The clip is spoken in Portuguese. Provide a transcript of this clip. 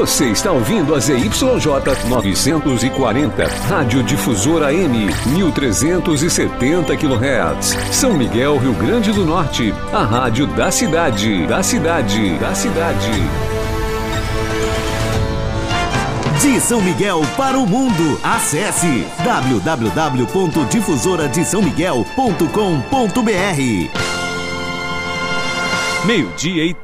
Você está ouvindo a ZYJ 940, Rádio Difusora AM, 1370 kHz. São Miguel, Rio Grande do Norte, a rádio da cidade. De São Miguel para o mundo, acesse www.difusoradesaomiguel.com.br. 12:30.